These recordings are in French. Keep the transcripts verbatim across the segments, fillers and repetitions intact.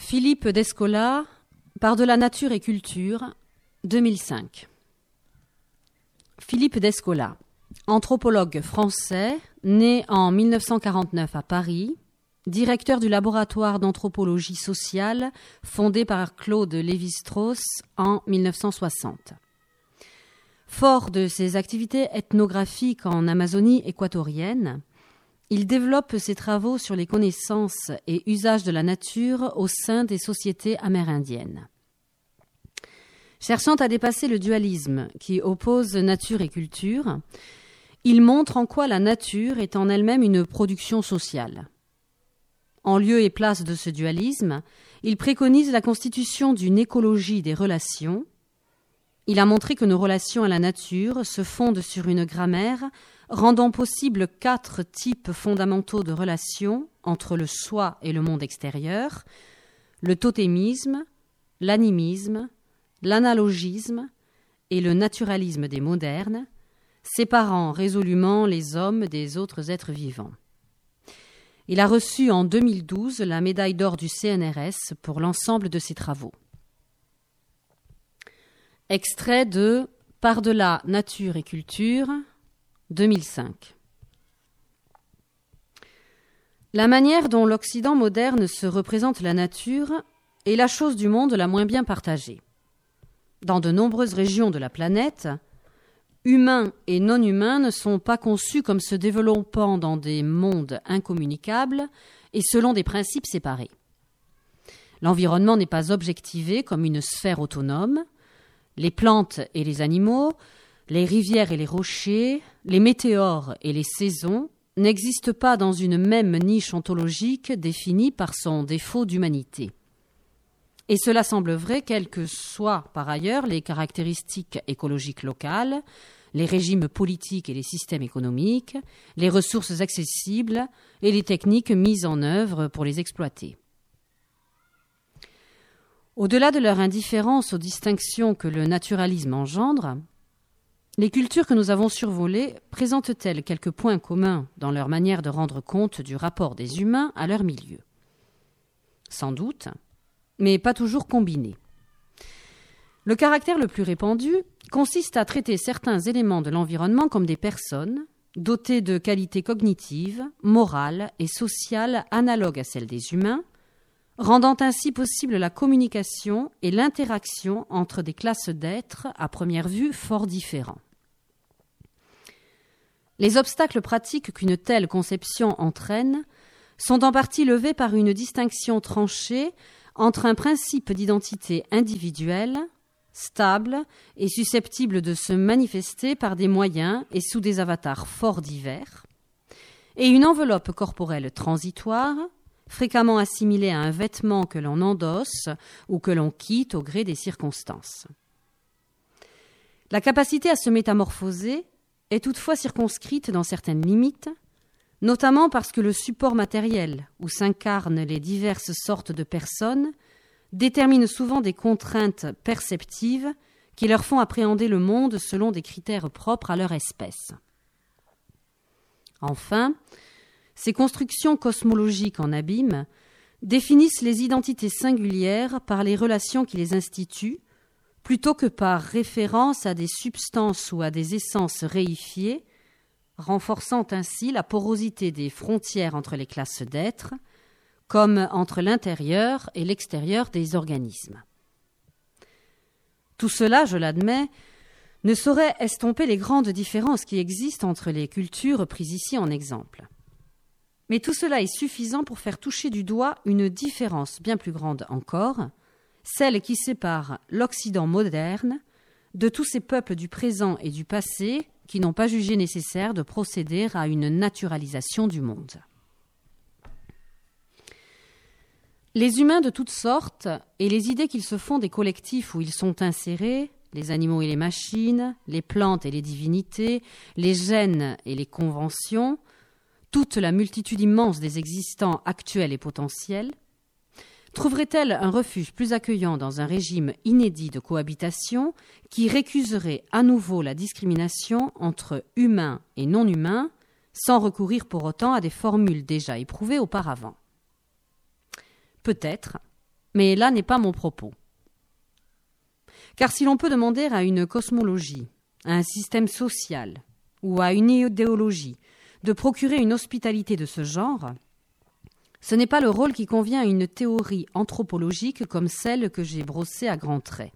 Philippe Descola, Par-delà nature et culture, deux mille cinq. Philippe Descola, anthropologue français, né en mille neuf cent quarante-neuf à Paris, directeur du laboratoire d'anthropologie sociale fondé par Claude Lévi-Strauss en mille neuf cent soixante. Fort de ses activités ethnographiques en Amazonie équatorienne, il développe ses travaux sur les connaissances et usages de la nature au sein des sociétés amérindiennes. Cherchant à dépasser le dualisme qui oppose nature et culture, il montre en quoi la nature est en elle-même une production sociale. En lieu et place de ce dualisme, il préconise la constitution d'une écologie des relations. Il a montré que nos relations à la nature se fondent sur une grammaire rendant possible quatre types fondamentaux de relations entre le soi et le monde extérieur, le totémisme, l'animisme, l'analogisme et le naturalisme des modernes, séparant résolument les hommes des autres êtres vivants. Il a reçu en deux mille douze la médaille d'or du C N R S pour l'ensemble de ses travaux. Extrait de Par-delà nature et culture, deux mille cinq. La manière dont l'Occident moderne se représente la nature est la chose du monde la moins bien partagée. Dans de nombreuses régions de la planète, humains et non-humains ne sont pas conçus comme se développant dans des mondes incommunicables et selon des principes séparés. L'environnement n'est pas objectivé comme une sphère autonome. Les plantes et les animaux, les rivières et les rochers, les météores et les saisons n'existent pas dans une même niche ontologique définie par son défaut d'humanité. Et cela semble vrai quelles que soient par ailleurs les caractéristiques écologiques locales, les régimes politiques et les systèmes économiques, les ressources accessibles et les techniques mises en œuvre pour les exploiter. Au-delà de leur indifférence aux distinctions que le naturalisme engendre, les cultures que nous avons survolées présentent-elles quelques points communs dans leur manière de rendre compte du rapport des humains à leur milieu? Sans doute, mais pas toujours combinés. Le caractère le plus répandu consiste à traiter certains éléments de l'environnement comme des personnes dotées de qualités cognitives, morales et sociales analogues à celles des humains, rendant ainsi possible la communication et l'interaction entre des classes d'êtres à première vue fort différents. Les obstacles pratiques qu'une telle conception entraîne sont en partie levés par une distinction tranchée entre un principe d'identité individuelle, stable et susceptible de se manifester par des moyens et sous des avatars fort divers, et une enveloppe corporelle transitoire, fréquemment assimilée à un vêtement que l'on endosse ou que l'on quitte au gré des circonstances. La capacité à se métamorphoser est toutefois circonscrite dans certaines limites, notamment parce que le support matériel où s'incarnent les diverses sortes de personnes détermine souvent des contraintes perceptives qui leur font appréhender le monde selon des critères propres à leur espèce. Enfin, ces constructions cosmologiques en abîme définissent les identités singulières par les relations qui les instituent, plutôt que par référence à des substances ou à des essences réifiées, renforçant ainsi la porosité des frontières entre les classes d'êtres, comme entre l'intérieur et l'extérieur des organismes. Tout cela, je l'admets, ne saurait estomper les grandes différences qui existent entre les cultures prises ici en exemple. Mais tout cela est suffisant pour faire toucher du doigt une différence bien plus grande encore, celle qui sépare l'Occident moderne de tous ces peuples du présent et du passé qui n'ont pas jugé nécessaire de procéder à une naturalisation du monde. Les humains de toutes sortes et les idées qu'ils se font des collectifs où ils sont insérés, les animaux et les machines, les plantes et les divinités, les gènes et les conventions, toute la multitude immense des existants actuels et potentiels, trouverait-elle un refuge plus accueillant dans un régime inédit de cohabitation qui récuserait à nouveau la discrimination entre humains et non-humains sans recourir pour autant à des formules déjà éprouvées auparavant? Peut-être, Mais là n'est pas mon propos. Car si l'on peut demander à une cosmologie, à un système social ou à une idéologie de procurer une hospitalité de ce genre, ce n'est pas le rôle qui convient à une théorie anthropologique comme celle que j'ai brossée à grands traits.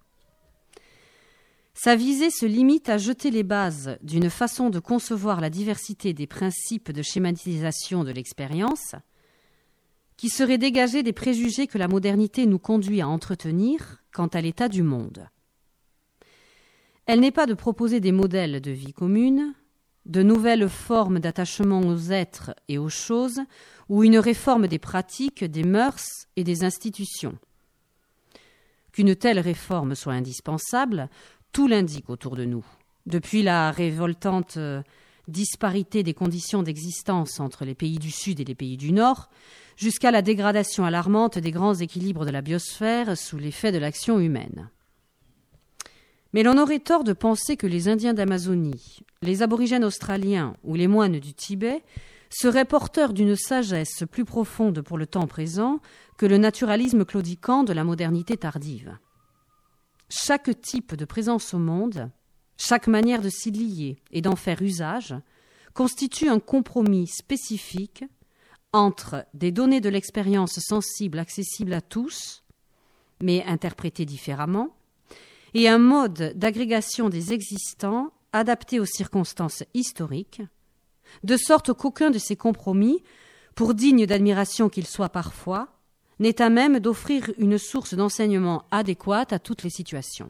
Sa visée se limite à jeter les bases d'une façon de concevoir la diversité des principes de schématisation de l'expérience qui serait dégagée des préjugés que la modernité nous conduit à entretenir quant à l'état du monde. Elle n'est pas de proposer des modèles de vie commune, de nouvelles formes d'attachement aux êtres et aux choses, ou une réforme des pratiques, des mœurs et des institutions. Qu'une telle réforme soit indispensable, tout l'indique autour de nous, depuis la révoltante disparité des conditions d'existence entre les pays du Sud et les pays du Nord, jusqu'à la dégradation alarmante des grands équilibres de la biosphère sous l'effet de l'action humaine. Mais l'on aurait tort de penser que les Indiens d'Amazonie, les aborigènes australiens ou les moines du Tibet seraient porteurs d'une sagesse plus profonde pour le temps présent que le naturalisme claudiquant de la modernité tardive. Chaque type de présence au monde, chaque manière de s'y lier et d'en faire usage, constitue un compromis spécifique entre des données de l'expérience sensible accessibles à tous, mais interprétées différemment, et un mode d'agrégation des existants adapté aux circonstances historiques, de sorte qu'aucun de ces compromis, pour digne d'admiration qu'il soit parfois, n'est à même d'offrir une source d'enseignement adéquate à toutes les situations.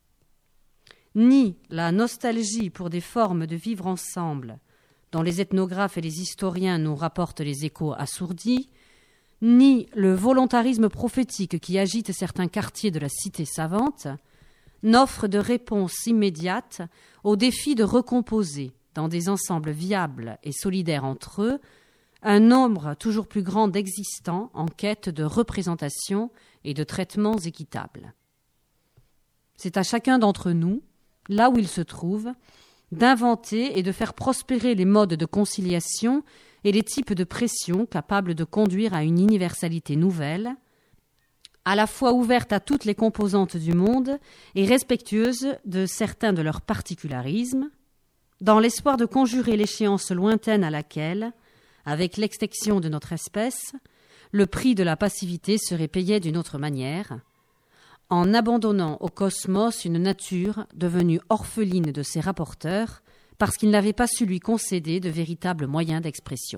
Ni la nostalgie pour des formes de vivre ensemble, dont les ethnographes et les historiens nous rapportent les échos assourdis, ni le volontarisme prophétique qui agite certains quartiers de la cité savante, n'offre de réponse immédiate au défi de recomposer, dans des ensembles viables et solidaires entre eux, un nombre toujours plus grand d'existants en quête de représentation et de traitements équitables. C'est à chacun d'entre nous, là où il se trouve, d'inventer et de faire prospérer les modes de conciliation et les types de pression capables de conduire à une universalité nouvelle, à la fois ouverte à toutes les composantes du monde et respectueuse de certains de leurs particularismes, dans l'espoir de conjurer l'échéance lointaine à laquelle, avec l'extinction de notre espèce, le prix de la passivité serait payé d'une autre manière, en abandonnant au cosmos une nature devenue orpheline de ses rapporteurs parce qu'il n'avait pas su lui concéder de véritables moyens d'expression.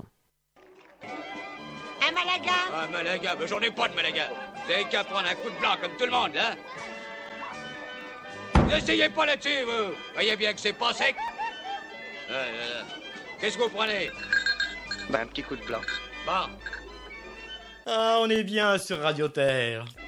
Un malaga? Un malaga? Mais j'en ai pas de malaga. Vous avez qu'à prendre un coup de blanc comme tout le monde, hein? N'essayez pas là-dessus, vous. Voyez bien que c'est pas sec. Euh, euh, Qu'est-ce que vous prenez? Bah, un petit coup de blanc. Bon. Ah, on est bien sur Radio Terre.